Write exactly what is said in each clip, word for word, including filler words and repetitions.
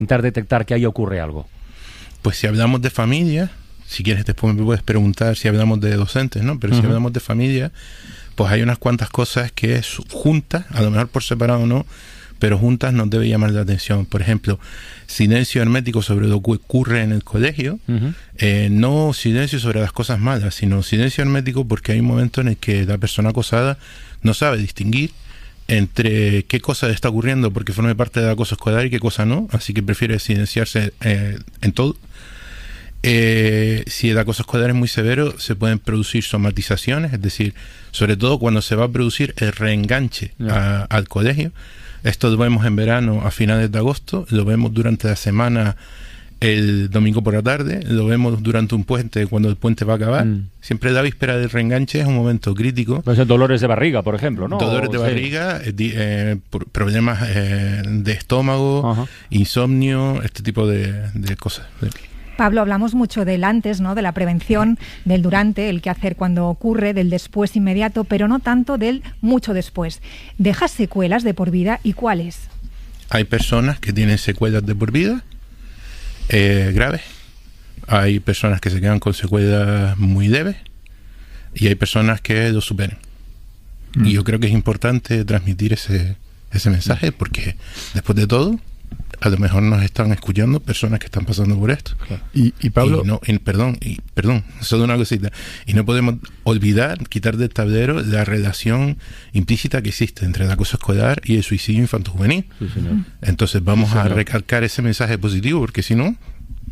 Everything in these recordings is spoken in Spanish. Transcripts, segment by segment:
intentar detectar que ahí ocurre algo? Pues si hablamos de familia, si quieres después me puedes preguntar si hablamos de docentes, ¿no? Pero uh-huh. si hablamos de familia, pues hay unas cuantas cosas que juntas, a lo mejor por separado no, pero juntas nos debe llamar la atención. Por ejemplo, silencio hermético sobre lo que ocurre en el colegio, uh-huh. eh, no silencio sobre las cosas malas, sino silencio hermético porque hay un momento en el que la persona acosada no sabe distinguir entre qué cosa está ocurriendo porque forma parte del acoso escolar y qué cosa no, así que prefiere silenciarse eh, en todo. Eh, si el acoso escolar es muy severo, se pueden producir somatizaciones, es decir, sobre todo cuando se va a producir el reenganche yeah. a, al colegio. Esto lo vemos en verano a finales de agosto, lo vemos durante la semana el domingo por la tarde, lo vemos durante un puente cuando el puente va a acabar. Mm. Siempre la víspera del reenganche es un momento crítico. Puede ser dolores de barriga, por ejemplo, ¿no? Dolores de sí. barriga, eh, eh, problemas eh, de estómago, uh-huh. insomnio, este tipo de, de cosas. Pablo, hablamos mucho del antes, ¿no? De la prevención, del durante, el qué hacer cuando ocurre, del después inmediato, pero no tanto del mucho después. ¿Deja secuelas de por vida y cuáles? Hay personas que tienen secuelas de por vida eh, graves, hay personas que se quedan con secuelas muy leves y hay personas que lo superan. Mm. Y yo creo que es importante transmitir ese, ese mensaje porque después de todo a lo mejor nos están escuchando personas que están pasando por esto. Claro. Y, y Pablo... Y no, y, perdón, y, perdón, solo una cosita. Y no podemos olvidar, quitar del tablero la relación implícita que existe entre el acoso escolar y el suicidio infanto-juvenil. Sí, señor. Entonces vamos sí, a recalcar ese mensaje positivo, porque si no...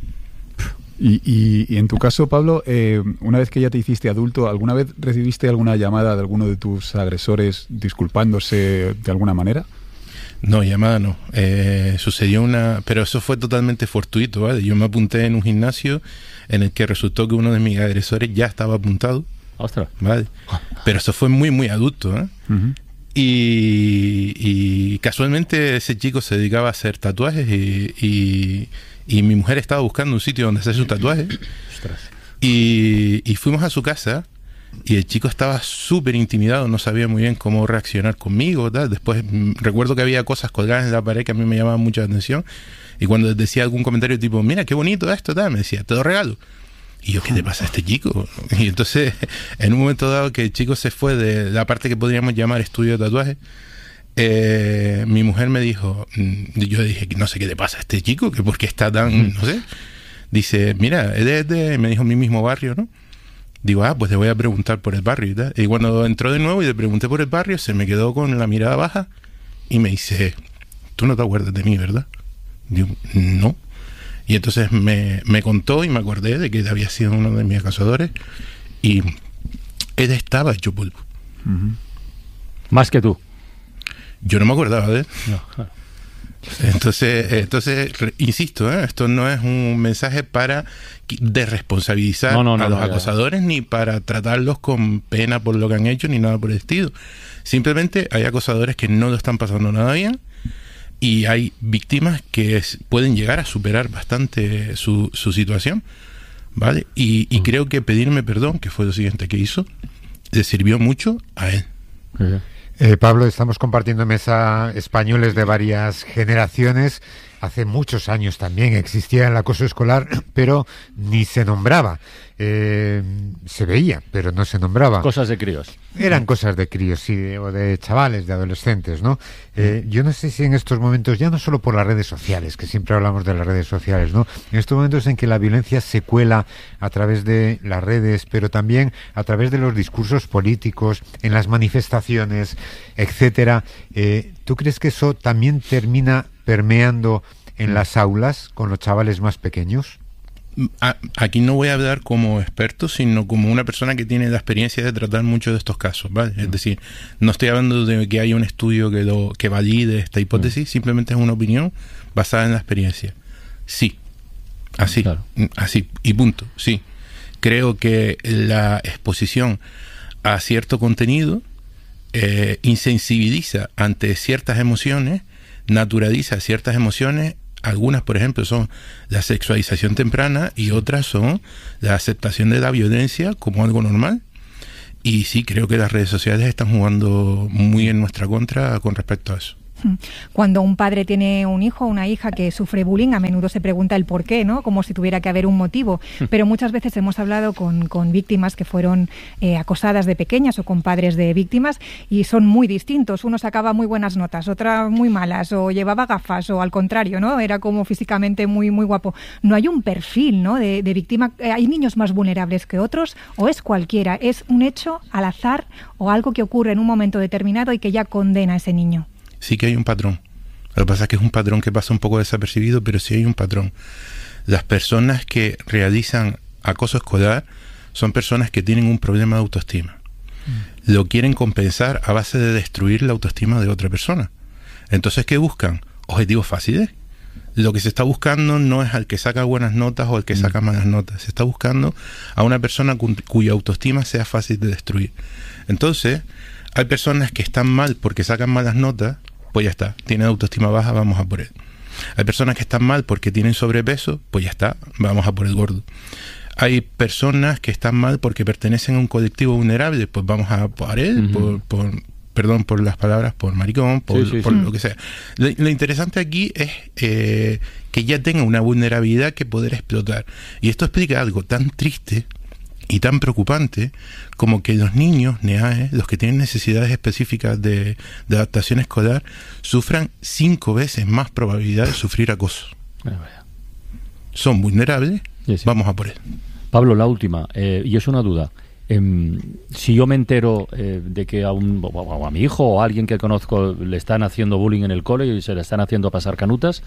Y, y, y en tu caso, Pablo, eh, una vez que ya te hiciste adulto, ¿alguna vez recibiste alguna llamada de alguno de tus agresores disculpándose de alguna manera? No, llamada no. Eh, sucedió una... Pero eso fue totalmente fortuito, ¿vale? Yo me apunté en un gimnasio en el que resultó que uno de mis agresores ya estaba apuntado. ¡Ostras! ¿Vale? Pero eso fue muy, muy adulto, ¿eh? Uh-huh. Y, y casualmente ese chico se dedicaba a hacer tatuajes y, y, y mi mujer estaba buscando un sitio donde hacer sus tatuajes. ¡Ostras! Y, y fuimos a su casa. Y el chico estaba súper intimidado, no sabía muy bien cómo reaccionar conmigo, tal. Después m- recuerdo que había cosas colgadas en la pared que a mí me llamaban mucha atención. Y cuando decía algún comentario tipo, mira, qué bonito esto, tal, me decía, te lo regalo. Y yo, ¿qué te pasa a este chico? Y entonces, en un momento dado que el chico se fue de la parte que podríamos llamar estudio de tatuaje, eh, mi mujer me dijo, yo dije, no sé qué te pasa a este chico, que por qué está tan, no sé. Dice, mira, él es de, me dijo, mi mismo barrio, ¿no? Digo, ah, pues le voy a preguntar por el barrio y tal. Y cuando entró de nuevo y le pregunté por el barrio, se me quedó con la mirada baja y me dice, tú no te acuerdas de mí, ¿verdad? Digo, no. Y entonces me, me contó y me acordé de que había sido uno de mis acosadores y él estaba hecho polvo. Uh-huh. Más que tú. Yo no me acordaba de él. No, claro. Entonces, entonces insisto, ¿eh? Esto no es un mensaje para desresponsabilizar no, no, no, a los no, acosadores, ni para tratarlos con pena por lo que han hecho, ni nada por el estilo. Simplemente hay acosadores que no lo están pasando nada bien y hay víctimas que es, pueden llegar a superar bastante su, su situación, ¿vale? Y, y uh-huh. creo que pedirme perdón, que fue lo siguiente que hizo, le sirvió mucho a él. Uh-huh. Eh, Pablo, estamos compartiendo mesa españoles de varias generaciones. Hace muchos años también existía el acoso escolar, pero ni se nombraba. Eh, se veía, pero no se nombraba. Cosas de críos. Eran cosas de críos, sí, de, o de chavales, de adolescentes, ¿no? Eh, yo no sé si en estos momentos, ya no solo por las redes sociales, que siempre hablamos de las redes sociales, ¿no? En estos momentos en que la violencia se cuela a través de las redes, pero también a través de los discursos políticos, en las manifestaciones, etcétera. Eh, ¿Tú crees que eso también termina permeando en las aulas con los chavales más pequeños? Aquí no voy a hablar como experto, sino como una persona que tiene la experiencia de tratar muchos de estos casos, ¿vale? Es decir, no estoy hablando de que haya un estudio que lo que valide esta hipótesis, mm. simplemente es una opinión basada en la experiencia. Sí, así, claro. así, y punto, sí. Creo que la exposición a cierto contenido eh, insensibiliza ante ciertas emociones, naturaliza ciertas emociones. Algunas, por ejemplo, son la sexualización temprana y otras son la aceptación de la violencia como algo normal. Y sí, creo que las redes sociales están jugando muy en nuestra contra con respecto a eso. Cuando un padre tiene un hijo o una hija que sufre bullying, a menudo se pregunta el por qué, ¿no? Como si tuviera que haber un motivo. Pero muchas veces hemos hablado con, con víctimas que fueron eh, acosadas de pequeñas o con padres de víctimas y son muy distintos. Uno sacaba muy buenas notas, otra muy malas, o llevaba gafas, o al contrario, ¿no? Era como físicamente muy, muy guapo. No hay un perfil, ¿no? de, de víctima. ¿Hay niños más vulnerables que otros o es cualquiera? ¿Es un hecho al azar o algo que ocurre en un momento determinado y que ya condena a ese niño? Sí que hay un patrón. Lo que pasa es que es un patrón que pasa un poco desapercibido, pero sí hay un patrón. Las personas que realizan acoso escolar son personas que tienen un problema de autoestima. Mm. Lo quieren compensar a base de destruir la autoestima de otra persona. Entonces, ¿qué buscan? Objetivos fáciles. Lo que se está buscando no es al que saca buenas notas o al que mm. saca malas notas. Se está buscando a una persona cu- cuya autoestima sea fácil de destruir. Entonces, hay personas que están mal porque sacan malas notas, pues ya está, tienen autoestima baja, vamos a por él. Hay personas que están mal porque tienen sobrepeso, pues ya está, vamos a por el gordo. Hay personas que están mal porque pertenecen a un colectivo vulnerable, pues vamos a por él, uh-huh. por, por, perdón por las palabras, por maricón, por, sí, sí, por sí. lo que sea. Lo, lo interesante aquí es eh, que ya tenga una vulnerabilidad que poder explotar. Y esto explica algo tan triste y tan preocupante como que los niños N E A E, los que tienen necesidades específicas de, de adaptación escolar, sufran cinco veces más probabilidad de sufrir acoso. Son vulnerables, sí, sí. Vamos a por él. Pablo, la última, eh, y es una duda. Eh, si yo me entero eh, de que a, un, o a mi hijo o a alguien que conozco le están haciendo bullying en el cole y se le están haciendo pasar canutas,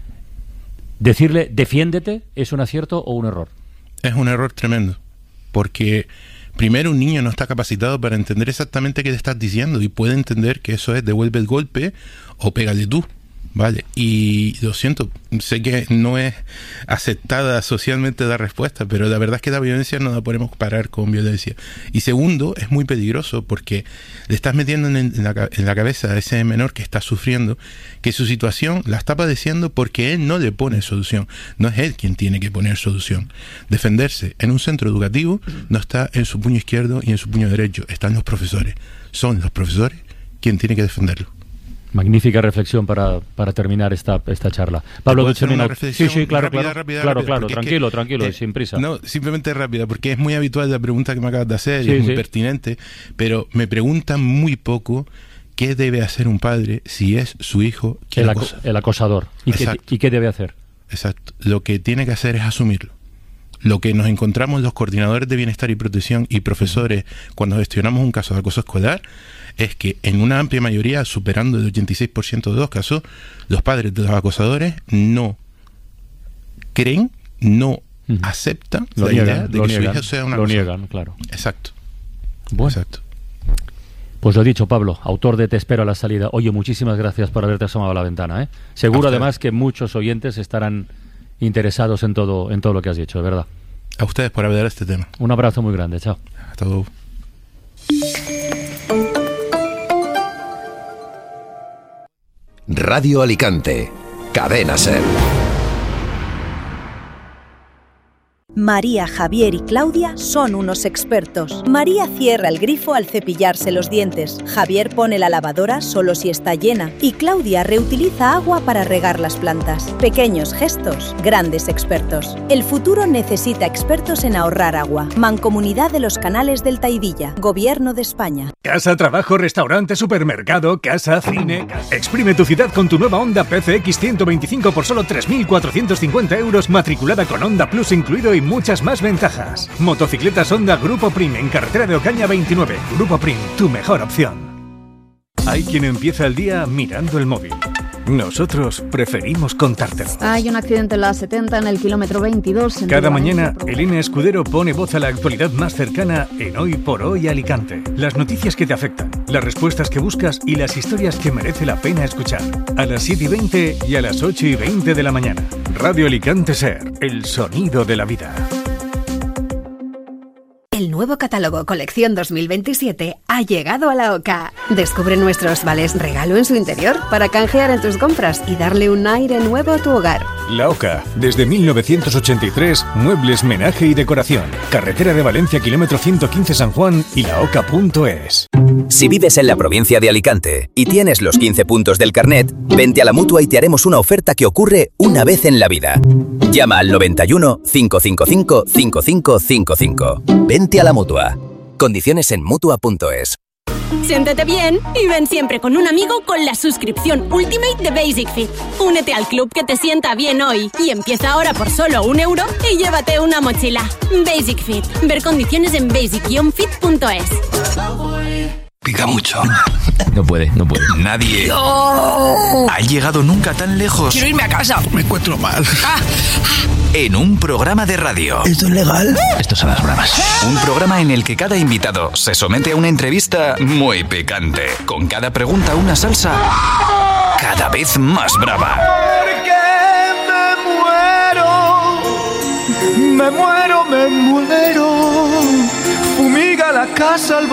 decirle defiéndete, ¿es un acierto o un error? Es un error tremendo. Porque primero un niño no está capacitado para entender exactamente qué te estás diciendo y puede entender que eso es devuelve el golpe o pégale tú, ¿vale? Y lo siento, sé que no es aceptada socialmente la respuesta, pero la verdad es que la violencia no la podemos parar con violencia. Y segundo, es muy peligroso porque le estás metiendo en, en, la, en la cabeza a ese menor que está sufriendo que su situación la está padeciendo porque él no le pone solución. No es él quien tiene que poner solución. Defenderse en un centro educativo no está en su puño izquierdo y en su puño derecho, están los profesores. Son los profesores quien tiene que defenderlo. Magnífica reflexión para, para terminar esta, esta charla. Pablo, una reflexión sí, sí, claro, rápida, claro, rápida, claro, rápida, claro, tranquilo, es que, tranquilo, eh, sin prisa. No, simplemente rápida, porque es muy habitual la pregunta que me acabas de hacer y sí, es muy sí. pertinente, pero me preguntan muy poco qué debe hacer un padre si es su hijo quien el, acosa. el acosador. ¿Y qué, ¿Y qué debe hacer? Exacto. Lo que tiene que hacer es asumirlo. Lo que nos encontramos los coordinadores de bienestar y protección y profesores cuando gestionamos un caso de acoso escolar es que en una amplia mayoría, superando el ochenta y seis por ciento de los casos, los padres de los acosadores no creen, no uh-huh. aceptan lo la niegan, idea de que niegan, su hijo sea una Lo acosador. niegan, claro. Exacto. Bueno. Exacto. Pues lo dicho, Pablo, autor de Te espero a la salida. Oye, muchísimas gracias por haberte asomado a la ventana, ¿eh? Seguro además que muchos oyentes estarán interesados en todo, en todo lo que has dicho, de verdad. A ustedes por hablar de este tema. Un abrazo muy grande, chao. Hasta luego. Radio Alicante, Cadena SER. María, Javier y Claudia son unos expertos. María cierra el grifo al cepillarse los dientes. Javier pone la lavadora solo si está llena. Y Claudia reutiliza agua para regar las plantas. Pequeños gestos, grandes expertos. El futuro necesita expertos en ahorrar agua. Mancomunidad de los Canales del Taidilla. Gobierno de España. Casa, trabajo, restaurante, supermercado, casa, cine. Exprime tu ciudad con tu nueva Honda P C X ciento veinticinco por solo tres mil cuatrocientos cincuenta euros, matriculada con Honda Plus incluido y muchas más ventajas. Motocicletas Honda Grupo Prim en carretera de Ocaña veintinueve. Grupo Prim, tu mejor opción. Hay quien empieza el día mirando el móvil. Nosotros preferimos contártelo. Hay un accidente en la setenta en el kilómetro veintidós. En Cada mañana, Elena Escudero pone voz a la actualidad más cercana en Hoy por Hoy Alicante. Las noticias que te afectan, las respuestas que buscas y las historias que merece la pena escuchar. A las siete y veinte y a las ocho y veinte de la mañana. Radio Alicante SER, el sonido de la vida. El nuevo catálogo Colección dos mil veintisiete ha llegado a la OCA. Descubre nuestros vales regalo en su interior para canjear en tus compras y darle un aire nuevo a tu hogar. La OCA, desde mil novecientos ochenta y tres, muebles, menaje y decoración. Carretera de Valencia, kilómetro ciento quince San Juan y la oca punto es. Si vives en la provincia de Alicante y tienes los quince puntos del carnet, vente a la Mutua y te haremos una oferta que ocurre una vez en la vida. Llama al noventa y uno, cinco cinco cinco, cinco cinco cinco cinco. Vente a la Mutua. Condiciones en Mutua punto es. Siéntete bien y ven siempre con un amigo con la suscripción Ultimate de Basic Fit. Únete al club que te sienta bien hoy y empieza ahora por solo un euro y llévate una mochila. Basic Fit. Ver condiciones en basic fit punto es. Pica mucho. No puede, no puede. Nadie no. ha llegado nunca tan lejos. Quiero irme a casa. Me encuentro mal. Ah. En un programa de radio. ¿Esto es legal? Estos son las bravas. Un programa en el que cada invitado se somete a una entrevista muy picante. Con cada pregunta una salsa cada vez más brava. Porque me muero, me muero, me muero. Fumiga la casa al